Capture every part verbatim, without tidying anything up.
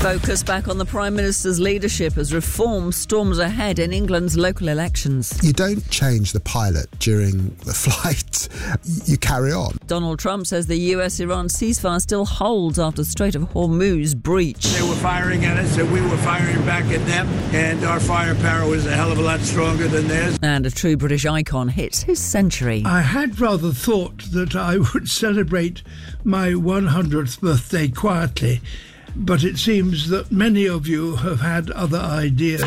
Focus back on the Prime Minister's leadership as reform storms ahead in England's local elections. You don't change the pilot during the flight. You carry on. Donald Trump says the U S-Iran ceasefire still holds after Strait of Hormuz breach. They were firing at us and we were firing back at them, and our firepower was a hell of a lot stronger than theirs. And a true British icon hits his century. I had rather thought that I would celebrate my one hundredth birthday quietly, but it seems that many of you have had other ideas.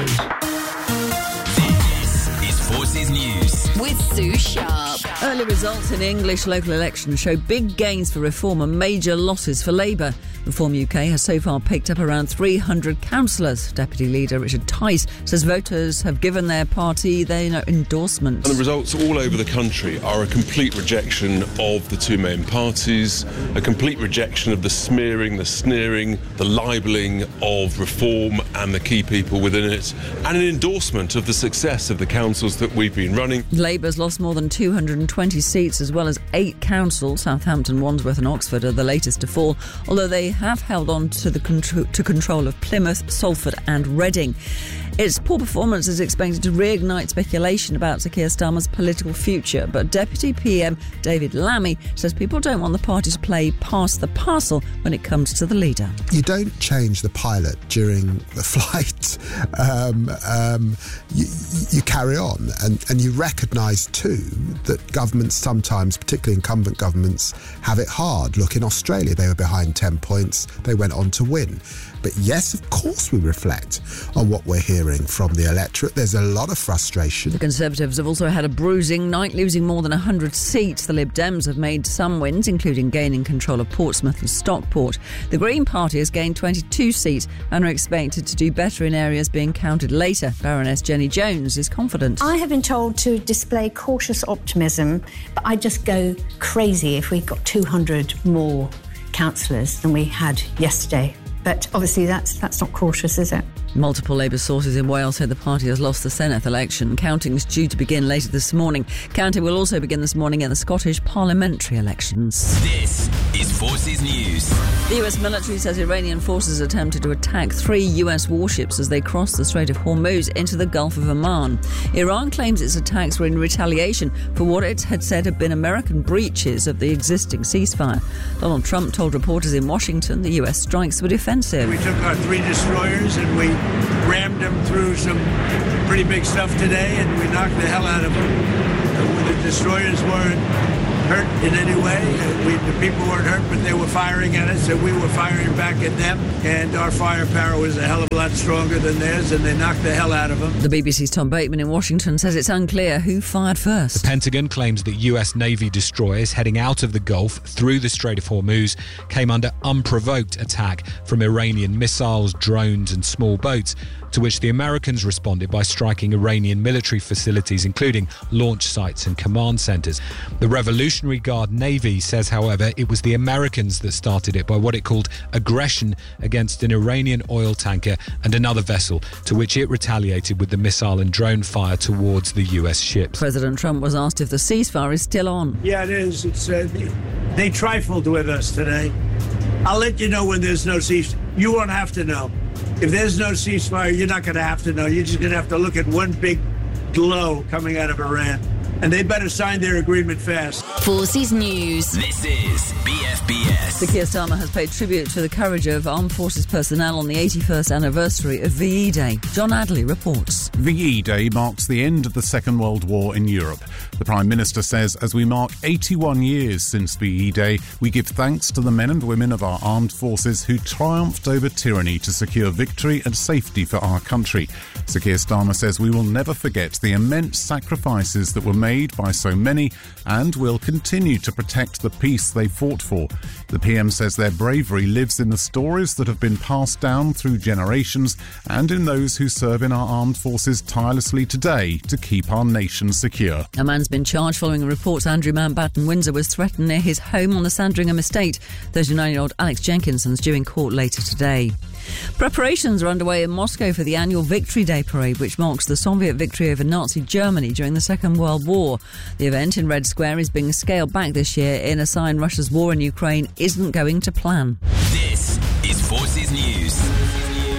This is Forces News with Sue Sharp. Early results in English local elections show big gains for Reform and major losses for Labour. Reform U K has so far picked up around three hundred councillors. Deputy Leader Richard Tice says voters have given their party their endorsement. And the results all over the country are a complete rejection of the two main parties, a complete rejection of the smearing, the sneering, the libelling of Reform and the key people within it, and an endorsement of the success of the councils that we've been running. Labour's lost more than two hundred twenty seats as well as eight councils. Southampton, Wandsworth and Oxford are the latest to fall, although they have held on to the contr- to control of Plymouth, Salford and Reading. Its poor performance is expected to reignite speculation about Sir Keir Starmer's political future, but Deputy P M David Lammy says people don't want the party to play pass the parcel when it comes to the leader. You don't change the pilot during the flight. Um, um, you, you carry on, and, and you recognise too that governments sometimes, particularly incumbent governments, have it hard. Look, in Australia they were behind ten points, they went on to win. But yes, of course we reflect on what we're hearing from the electorate. There's a lot of frustration. The Conservatives have also had a bruising night, losing more than one hundred seats. The Lib Dems have made some wins, including gaining control of Portsmouth and Stockport. The Green Party has gained twenty-two seats and are expected to do better in areas being counted later. Baroness Jenny Jones is confident. I have been told to display cautious optimism, but I'd just go crazy if we got two hundred more councillors than we had yesterday. But obviously that's that's not cautious, is it? Multiple Labour sources in Wales said the party has lost the Senedd election. Counting is due to begin later this morning. Counting will also begin this morning in the Scottish parliamentary elections. This is Forces News. The U S military says Iranian forces attempted to attack three U S warships as they crossed the Strait of Hormuz into the Gulf of Oman. Iran claims its attacks were in retaliation for what it had said had been American breaches of the existing ceasefire. Donald Trump told reporters in Washington the U S strikes were defensive. We took our three destroyers and we rammed them through some pretty big stuff today, and we knocked the hell out of them. The destroyers weren't hurt in any way. We, the people weren't hurt, but they were firing at us, and we were firing back at them, and our firepower was a hell of a lot stronger than theirs, and they knocked the hell out of them. The B B C's Tom Bateman in Washington says it's unclear who fired first. The Pentagon claims that U S Navy destroyers heading out of the Gulf through the Strait of Hormuz came under unprovoked attack from Iranian missiles, drones and small boats, to which the Americans responded by striking Iranian military facilities, including launch sites and command centres. The Revolutionary Guard Navy says, however, it was the Americans that started it by what it called aggression against an Iranian oil tanker and another vessel, to which it retaliated with the missile and drone fire towards the U S ships. President Trump was asked if the ceasefire is still on. Yeah, it is. It's uh, they trifled with us today. I'll let you know when there's no ceasefire. You won't have to know. If there's no ceasefire, you're not going to have to know. You're just going to have to look at one big glow coming out of Iran. And they better sign their agreement fast. Forces News. This is B F B S. Sir Keir Starmer has paid tribute to the courage of armed forces personnel on the eighty-first anniversary of V E Day. John Adley reports. V E Day marks the end of the Second World War in Europe. The Prime Minister says as we mark eighty-one years since V E Day, we give thanks to the men and women of our armed forces who triumphed over tyranny to secure victory and safety for our country. Sir Keir Starmer says we will never forget the immense sacrifices that were made by so many and will continue to protect the peace they fought for. The P M says their bravery lives in the stories that have been passed down through generations and in those who serve in our armed forces tirelessly today to keep our nation secure. A man's been charged following reports Andrew Mountbatten Windsor was threatened near his home on the Sandringham estate. thirty-nine-year-old Alex Jenkinson's due in court later today. Preparations are underway in Moscow for the annual Victory Day parade, which marks the Soviet victory over Nazi Germany during the Second World War. The event in Red Square is being scaled back this year in a sign Russia's war in Ukraine isn't going to plan. This is Forces News.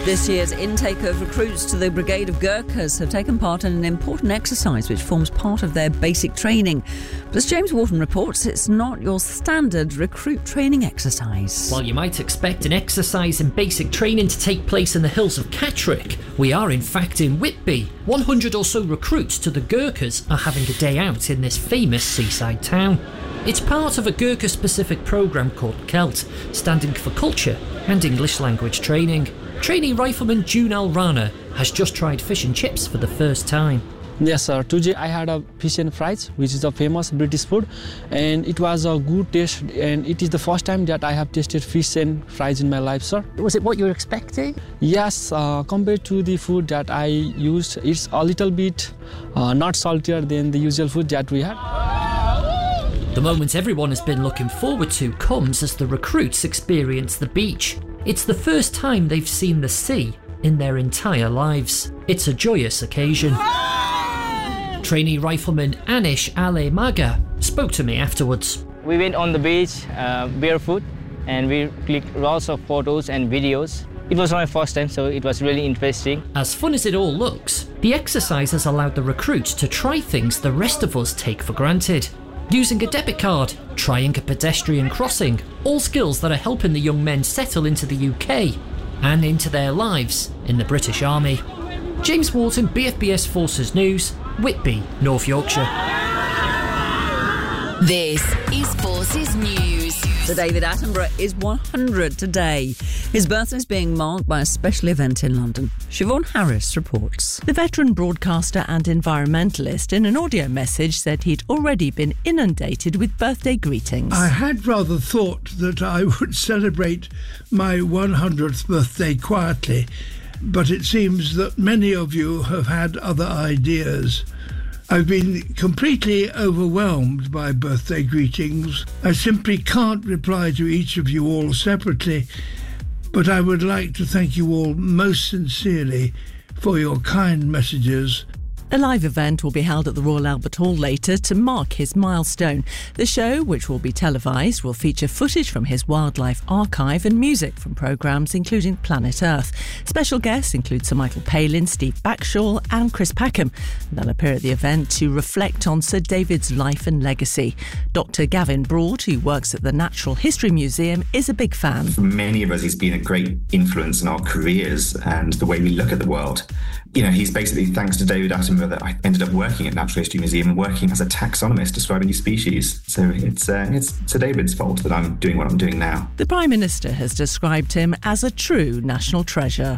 This year's intake of recruits to the Brigade of Gurkhas have taken part in an important exercise which forms part of their basic training. But as James Wharton reports, it's not your standard recruit training exercise. While you might expect an exercise in basic training to take place in the hills of Catterick, we are in fact in Whitby. one hundred or so recruits to the Gurkhas are having a day out in this famous seaside town. It's part of a Gurkha-specific programme called CELT, standing for Culture and English Language Training. Trainee rifleman Junal Rana has just tried fish and chips for the first time. Yes, sir. Today I had a fish and fries, which is a famous British food, and it was a good taste, and it is the first time that I have tasted fish and fries in my life, sir. Was it what you were expecting? Yes, uh, compared to the food that I used, it's a little bit uh, not saltier than the usual food that we had. The moment everyone has been looking forward to comes as the recruits experience the beach. It's the first time they've seen the sea in their entire lives. It's a joyous occasion. Trainee rifleman Anish Ale Maga spoke to me afterwards. We went on the beach uh, barefoot and we clicked lots of photos and videos. It was my first time, so it was really interesting. As fun as it all looks, the exercise has allowed the recruits to try things the rest of us take for granted. Using a debit card, trying a pedestrian crossing, all skills that are helping the young men settle into the U K and into their lives in the British Army. James Wharton, B F B S Forces News, Whitby, North Yorkshire. This is Forces News. Sir David Attenborough is one hundred today. His birthday is being marked by a special event in London. Siobhan Harris reports. The veteran broadcaster and environmentalist in an audio message said he'd already been inundated with birthday greetings. I had rather thought that I would celebrate my one hundredth birthday quietly, but it seems that many of you have had other ideas. I've been completely overwhelmed by birthday greetings. I simply can't reply to each of you all separately, but I would like to thank you all most sincerely for your kind messages. A live event will be held at the Royal Albert Hall later to mark his milestone. The show, which will be televised, will feature footage from his wildlife archive and music from programmes including Planet Earth. Special guests include Sir Michael Palin, Steve Backshall and Chris Packham. They'll appear at the event to reflect on Sir David's life and legacy. Doctor Gavin Broad, who works at the Natural History Museum, is a big fan. For many of us, he's been a great influence in our careers and the way we look at the world. You know, he's basically, thanks to David Attenborough, that I ended up working at Natural History Museum and working as a taxonomist describing new species. So it's uh, it's Sir David's fault that I'm doing what I'm doing now. The Prime Minister has described him as a true national treasure.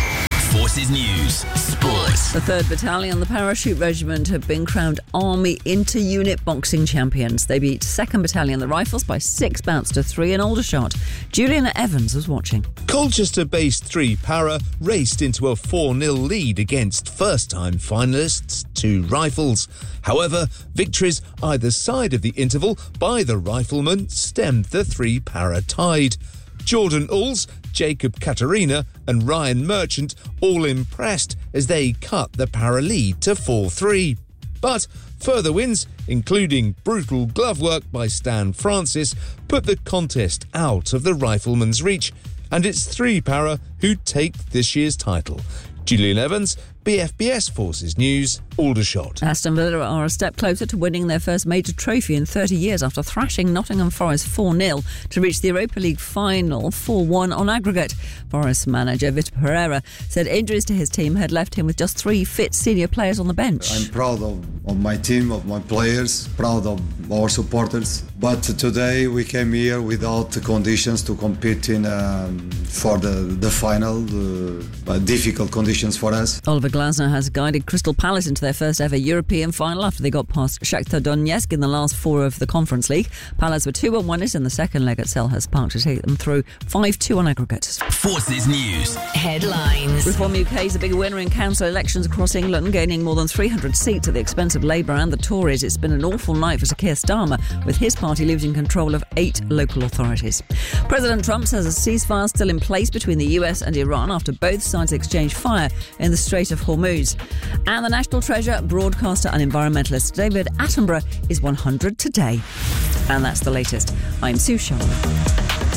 Forces News, Sports. The third Battalion, the Parachute Regiment, have been crowned Army Inter-Unit Boxing Champions. They beat second Battalion, the Rifles, by six bouts to three in Aldershot. Juliana Evans was watching. Colchester-based three Para raced into a four nil lead against first-time finalists, two Rifles. However, victories either side of the interval by the Riflemen stemmed the three Para tide. Jordan Ulls, Jacob Katarina and Ryan Merchant all impressed as they cut the Para lead to four three. But further wins, including brutal glove work by Stan Francis, put the contest out of the Riflemen's reach, and it's three Para who take this year's title. Julian Evans, B F B S Forces News, Aldershot. Aston Villa are a step closer to winning their first major trophy in thirty years after thrashing Nottingham Forest four nil to reach the Europa League final four one on aggregate. Forest manager Vitor Pereira said injuries to his team had left him with just three fit senior players on the bench. I'm proud of, of my team, of my players, proud of our supporters. But today we came here without the conditions to compete in um, for the, the final, uh, difficult conditions for us. Oliver Glasner has guided Crystal Palace into their first ever European final after they got past Shakhtar Donetsk in the last four of the Conference League. Palace were two one winners in the second leg at Selhurst Park to take them through five two on aggregate. Forces News. Headlines. Reform U K is a big winner in council elections across England, gaining more than three hundred seats at the expense of Labour and the Tories. It's been an awful night for Sir Keir Starmer, with his party losing control of eight local authorities. President Trump says a ceasefire still in place between the U S and Iran after both sides exchanged fire in the Strait of Hormuz. And the national treasure, broadcaster and environmentalist David Attenborough is one hundred today. And that's the latest. I'm Sue Sharp.